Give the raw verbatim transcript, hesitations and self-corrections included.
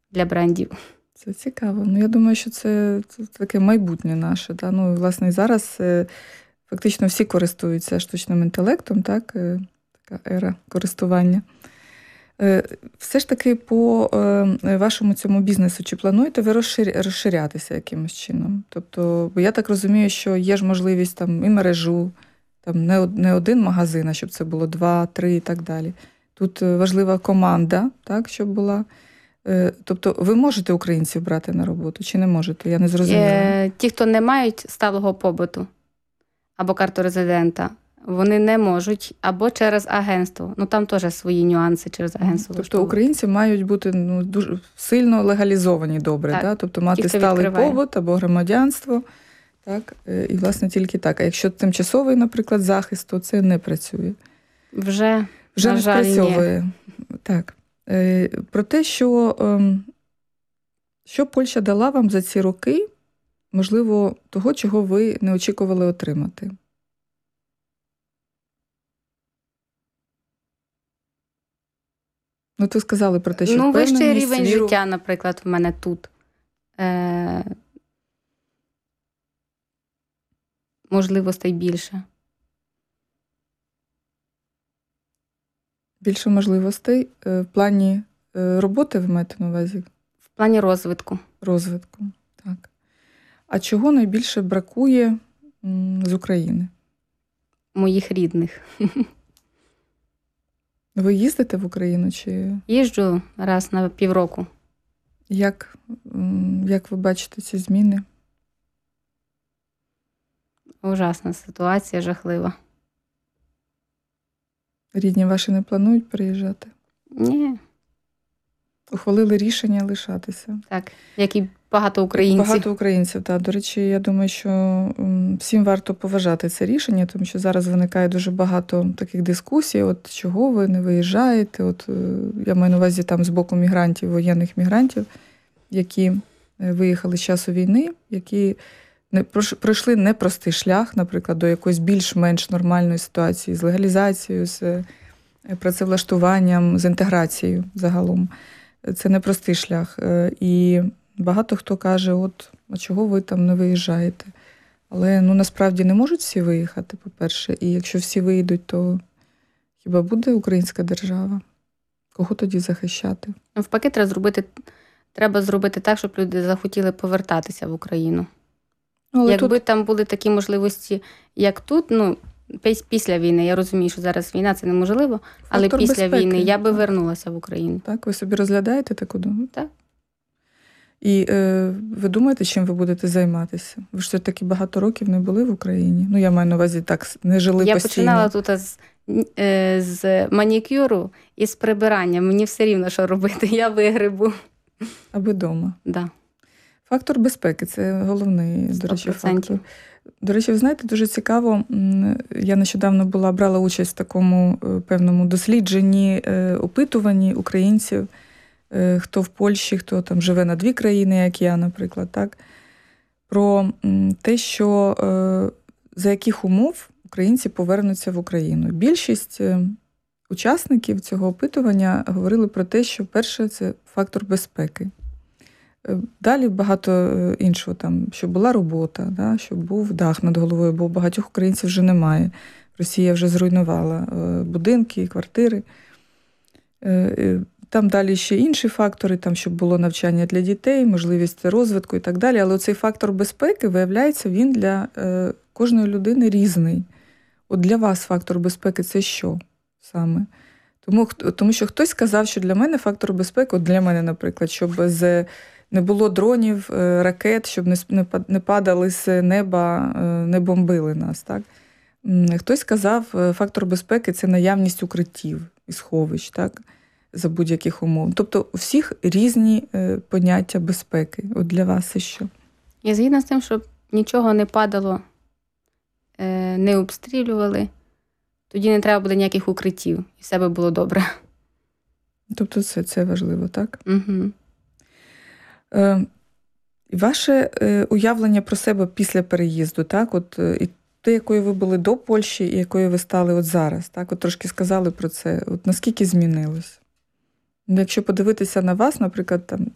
для брендів. Це цікаво. Ну, я думаю, що це, це таке майбутнє наше. Да? Ну, власне, і зараз е, фактично всі користуються штучним інтелектом, так? Е, така ера користування. Е, все ж таки по е, вашому цьому бізнесу, чи плануєте ви розшир... розширятися якимось чином? Тобто, бо я так розумію, що є ж можливість там і мережу, там не, не один магазин, а щоб це було два, три і так далі. Тут важлива команда, так, щоб була. Тобто ви можете українців брати на роботу чи не можете? Я не зрозуміла. Е, ті, хто не мають сталого побуту або карту резидента, вони не можуть або через агентство. Ну там теж свої нюанси через агентство. Тобто українці мають бути ну, дуже сильно легалізовані добре, так? Да? Тобто мати ті, сталий відкриває. Побут або громадянство. Так? І, власне, тільки так. А якщо тимчасовий, наприклад, захист, то це не працює. Вже, Вже на не жаль, спрацьовує. Ні. Так. Про те, що, що Польща дала вам за ці роки, можливо, того, чого ви не очікували отримати. Ну, ви сказали про те, що ну, вищий рівень міру... життя, наприклад, в мене тут. Е... Можливостей більше. Більше можливостей в плані роботи ви маєте на увазі? В плані розвитку. Розвитку, так. А чого найбільше бракує з України? Моїх рідних. Ви їздите в Україну? Чи... Їжджу раз на півроку. Як, як ви бачите ці зміни? Ужасна ситуація, жахлива. Рідні ваші не планують приїжджати? Ні. Ухвалили рішення лишатися. Так, як і багато українців. Багато українців, так. До речі, я думаю, що всім варто поважати це рішення, тому що зараз виникає дуже багато таких дискусій, от чого ви не виїжджаєте, от я маю на увазі там з боку мігрантів, воєнних мігрантів, які виїхали з часу війни, які не пройшли непростий шлях, наприклад, до якоїсь більш-менш нормальної ситуації з легалізацією, з працевлаштуванням, з інтеграцією загалом. Це непростий шлях. І багато хто каже, от, а чого ви там не виїжджаєте? Але ну, насправді не можуть всі виїхати, по-перше. І якщо всі виїдуть, то хіба буде українська держава? Кого тоді захищати? Навпаки, треба зробити, треба зробити так, щоб люди захотіли повертатися в Україну. Але Якби тут... там були такі можливості, як тут, ну, після війни, я розумію, що зараз війна, це неможливо, але Фактор після безпеки. Війни я би вернулася в Україну. Так, ви собі розглядаєте таку думку? Так. І е, ви думаєте, чим ви будете займатися? Ви ж все-таки багато років не були в Україні. Ну, я маю на увазі, так, не жили я постійно. Я починала тут з, е, з манікюру і з прибирання. Мені все рівно, що робити. Я вигребу. Аби вдома. Так. Да. Фактор безпеки – це головний, до речі, фактор. До речі, ви знаєте, дуже цікаво, я нещодавно була, брала участь в такому певному дослідженні, опитуванні українців, хто в Польщі, хто там живе на дві країни, як я, наприклад, так, про те, що за яких умов українці повернуться в Україну. Більшість учасників цього опитування говорили про те, що перше – це фактор безпеки. Далі багато іншого, там, щоб була робота, да, щоб був дах над головою, бо багатьох українців вже немає. Росія вже зруйнувала будинки, квартири. Там далі ще інші фактори, там, щоб було навчання для дітей, можливість розвитку і так далі. Але цей фактор безпеки, виявляється, він для кожної людини різний. От для вас фактор безпеки – це що саме? Тому, тому що хтось сказав, що для мене фактор безпеки, от для мене, наприклад, щоб з... не було дронів, ракет, щоб не падали з неба, не бомбили нас. Так? Хтось сказав, фактор безпеки – це наявність укриттів і сховищ, так? За будь-яких умов. Тобто у всіх різні поняття безпеки. От для вас це що? Я згідна з тим, щоб нічого не падало, не обстрілювали, тоді не треба буде ніяких укриттів, і все би було добре. Тобто це, це важливо, так? Угу. Ваше уявлення про себе після переїзду, так, от і те, якою ви були до Польщі, і якою ви стали от зараз, так, от трошки сказали про це, от наскільки змінилось? Якщо подивитися на вас, наприклад, там